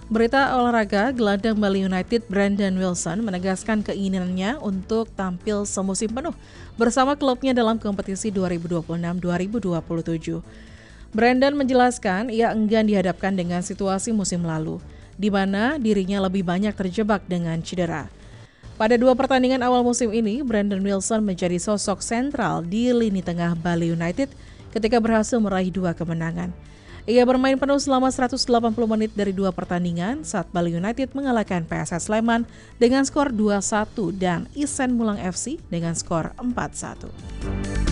Berita olahraga, gelandang Bali United Brandon Wilson menegaskan keinginannya untuk tampil semusim penuh bersama klubnya dalam kompetisi 2026-2027. Brandon menjelaskan ia enggan dihadapkan dengan situasi musim lalu, di mana dirinya lebih banyak terjebak dengan cedera. Pada 2 pertandingan awal musim ini, Brandon Wilson menjadi sosok sentral di lini tengah Bali United ketika berhasil meraih 2 kemenangan. Ia bermain penuh selama 180 menit dari 2 pertandingan saat Bali United mengalahkan PSS Sleman dengan skor 2-1 dan Isen Mulang FC dengan skor 4-1.